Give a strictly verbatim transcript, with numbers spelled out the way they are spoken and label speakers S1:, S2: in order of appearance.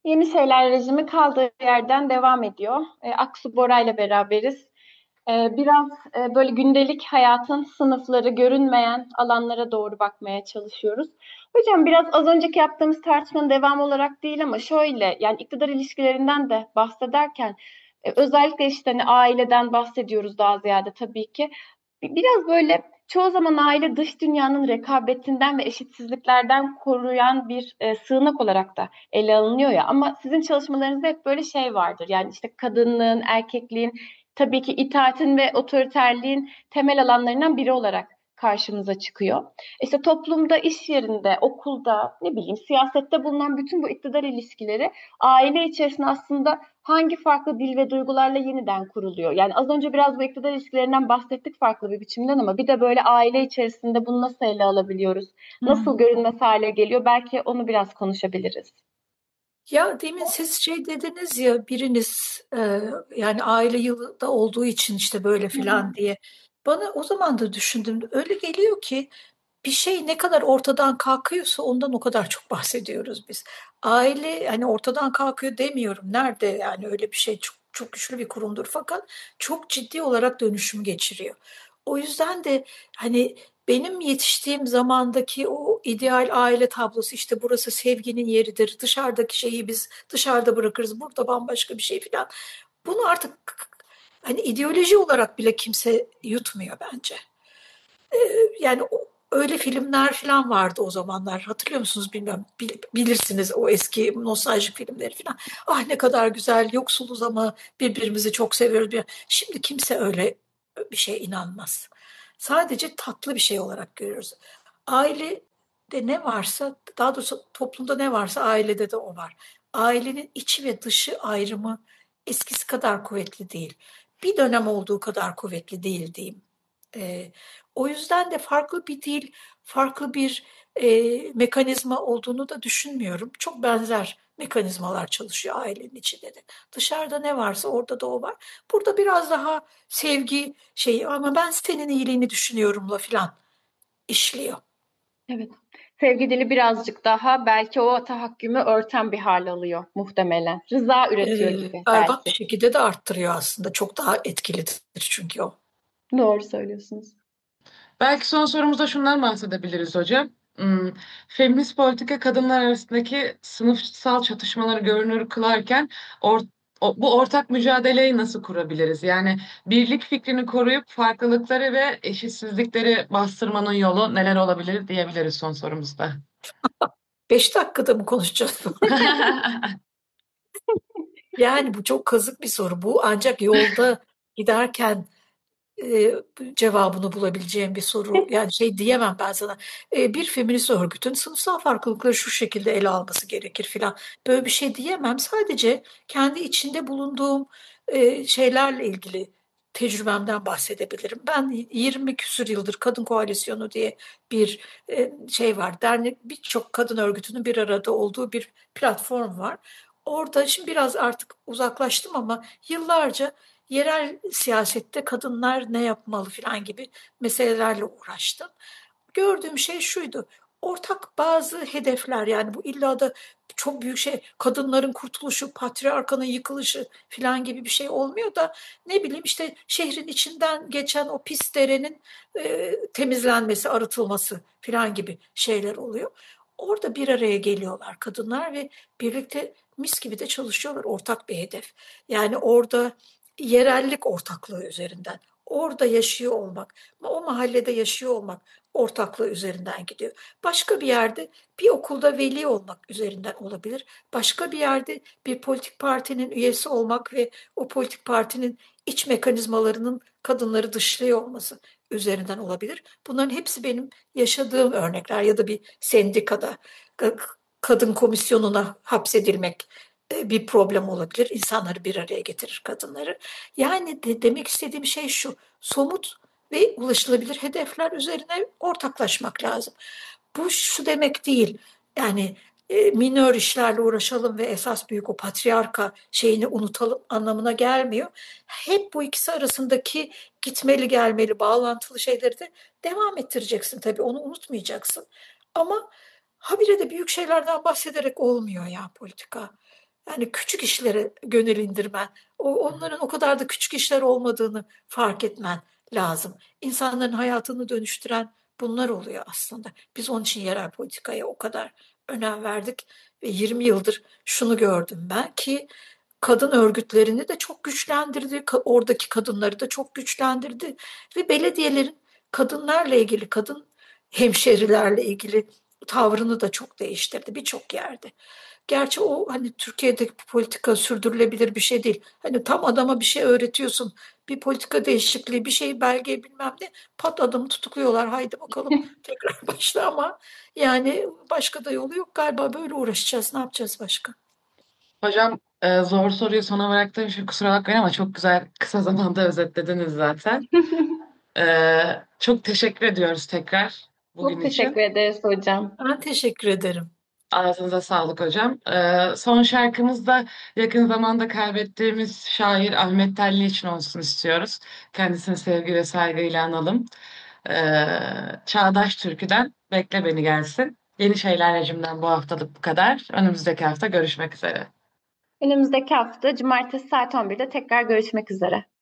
S1: Yeni Şeyler rejimi kaldığı yerden devam ediyor. E, Aksu Bora ile beraberiz. E, biraz e, böyle gündelik hayatın sınıfları, görünmeyen alanlara doğru bakmaya çalışıyoruz. Hocam biraz az önceki yaptığımız tartışmanın devamı olarak değil ama şöyle yani iktidar ilişkilerinden de bahsederken e, özellikle işte hani aileden bahsediyoruz daha ziyade tabii ki. Biraz böyle çoğu zaman aile dış dünyanın rekabetinden ve eşitsizliklerden koruyan bir e, sığınak olarak da ele alınıyor ya. Ama sizin çalışmalarınızda hep böyle şey vardır. Yani işte kadınlığın, erkekliğin, tabii ki itaatin ve otoriterliğin temel alanlarından biri olarak karşımıza çıkıyor. İşte toplumda, iş yerinde, okulda, ne bileyim siyasette bulunan bütün bu iktidar ilişkileri aile içerisinde aslında hangi farklı dil ve duygularla yeniden kuruluyor? Yani az önce biraz bu iktidar ilişkilerinden bahsettik farklı bir biçimden ama bir de böyle aile içerisinde bunu nasıl ele alabiliyoruz?
S2: Hmm.
S1: Nasıl görünmez hale geliyor? Belki onu biraz konuşabiliriz.
S2: Ya demin siz şey dediniz ya biriniz e, yani aile yılında olduğu için işte böyle
S1: Hı hı.
S2: filan diye. Bana o zaman da düşündüm. Öyle geliyor ki bir şey ne kadar ortadan kalkıyorsa ondan o kadar çok bahsediyoruz biz. Aile hani ortadan kalkıyor demiyorum. Nerede yani öyle bir şey çok, çok güçlü bir kurumdur fakat çok ciddi olarak dönüşüm geçiriyor. O yüzden de hani benim yetiştiğim zamandaki o ideal aile tablosu işte burası sevginin yeridir. Dışarıdaki şeyi biz dışarıda bırakırız. Burada bambaşka bir şey falan. Bunu artık hani ideoloji olarak bile kimse yutmuyor bence. Yani o- öyle filmler falan vardı o zamanlar. Hatırlıyor musunuz bilmiyorum. Bil- bilirsiniz o eski nostaljik filmleri falan. Ah ne kadar güzel, yoksuluz ama birbirimizi çok seviyoruz. Bir- Şimdi kimse öyle bir şeye inanmaz. Sadece tatlı bir şey olarak görüyoruz. Ailede ne varsa, daha doğrusu toplumda ne varsa ailede de o var. Ailenin içi ve dışı ayrımı eskisi kadar kuvvetli değil. Bir dönem olduğu kadar kuvvetli değil diyeyim. Ee, O yüzden de farklı bir dil, farklı bir e, mekanizma olduğunu da düşünmüyorum. Çok benzer mekanizmalar çalışıyor ailenin içinde de. Dışarıda ne varsa orada da o var. Burada biraz daha sevgi şeyi ama ben senin iyiliğini düşünüyorumla falan işliyor.
S1: Evet. Sevgi dili birazcık daha belki o tahakkümü örten bir hal alıyor muhtemelen. Rıza üretiyor
S2: Ee,
S1: gibi
S2: berbat bir
S1: belki.
S2: şekilde de arttırıyor aslında. Çok daha etkilidir çünkü o.
S1: Doğru söylüyorsunuz.
S3: Belki son sorumuzda şundan bahsedebiliriz hocam. Hmm, Feminist politika kadınlar arasındaki sınıfsal çatışmaları görünür kılarken or- o- bu ortak mücadeleyi nasıl kurabiliriz? Yani birlik fikrini koruyup farklılıkları ve eşitsizlikleri bastırmanın yolu neler olabilir diyebiliriz son sorumuzda.
S2: Beş dakikada mı konuşacağız? Yani bu çok kazık bir soru. Bu ancak yolda giderken e, cevabını bulabileceğim bir soru. Yani şey diyemem ben sana. E, bir feminist örgütün sınıfsal farklılıkları şu şekilde ele alması gerekir filan. Böyle bir şey diyemem. Sadece kendi içinde bulunduğum e, şeylerle ilgili tecrübemden bahsedebilirim. Ben yirmi küsur yıldır Kadın Koalisyonu diye bir e, şey var. Dernek birçok kadın örgütünün bir arada olduğu bir platform var. Orada şimdi biraz artık uzaklaştım ama yıllarca yerel siyasette kadınlar ne yapmalı falan gibi meselelerle uğraştım. Gördüğüm şey şuydu. Ortak bazı hedefler yani bu illa da çok büyük şey kadınların kurtuluşu, patriarkanın yıkılışı falan gibi bir şey olmuyor da ne bileyim işte şehrin içinden geçen o pis derenin e, temizlenmesi, arıtılması falan gibi şeyler oluyor. Orada bir araya geliyorlar kadınlar ve birlikte mis gibi de çalışıyorlar ortak bir hedef. Yani orada yerellik ortaklığı üzerinden. Orada yaşıyor olmak, o mahallede yaşıyor olmak ortaklığı üzerinden gidiyor. Başka bir yerde bir okulda veli olmak üzerinden olabilir. Başka bir yerde bir politik partinin üyesi olmak ve o politik partinin iç mekanizmalarının kadınları dışlıyor olması üzerinden olabilir. Bunların hepsi benim yaşadığım örnekler ya da bir sendikada kadın komisyonuna hapsedilmek e, bir problem olabilir. İnsanları bir araya getirir kadınları. Yani de, demek istediğim şey şu, somut ve ulaşılabilir hedefler üzerine ortaklaşmak lazım. Bu şu demek değil, yani e, minör işlerle uğraşalım ve esas büyük o patriarka şeyini unutalım anlamına gelmiyor. Hep bu ikisi arasındaki gitmeli gelmeli bağlantılı şeyleri de devam ettireceksin tabii, onu unutmayacaksın. Ama habire de büyük şeylerden bahsederek olmuyor ya politika. Yani küçük işlere gönül indirmen, o, onların o kadar da küçük işler olmadığını fark etmen lazım. İnsanların hayatını dönüştüren bunlar oluyor aslında. Biz onun için yerel politikaya o kadar önem verdik ve yirmi yıldır şunu gördüm ben ki kadın örgütlerini de çok güçlendirdi, ka- oradaki kadınları da çok güçlendirdi ve belediyelerin kadınlarla ilgili, kadın hemşerilerle ilgili tavrını da çok değiştirdi birçok yerde. Gerçi o hani Türkiye'deki politika sürdürülebilir bir şey değil. Hani tam adama bir şey öğretiyorsun. Bir politika değişikliği, bir şey belge bilmem ne. Pat adamı tutukluyorlar. Haydi bakalım tekrar başla ama yani başka da yolu yok galiba. Böyle uğraşacağız. Ne yapacağız başka?
S3: Hocam e, zor soruyu sona bıraktığım için kusura bakmayın ama çok güzel kısa zamanda özetlediniz zaten. E, Çok teşekkür ediyoruz tekrar bugün
S1: Çok teşekkür
S3: için.
S1: ederiz hocam.
S2: Ben teşekkür ederim.
S3: Ağzınıza sağlık hocam. E, son şarkımız da yakın zamanda kaybettiğimiz şair Ahmet Telli için olsun istiyoruz. Kendisini sevgi ve saygıyla analım. E, Çağdaş Türkü'den Bekle Beni gelsin. Yeni Şeyler Rejim'den bu haftalık bu kadar. Önümüzdeki hafta görüşmek üzere.
S1: Önümüzdeki hafta cumartesi saat on birde tekrar görüşmek üzere.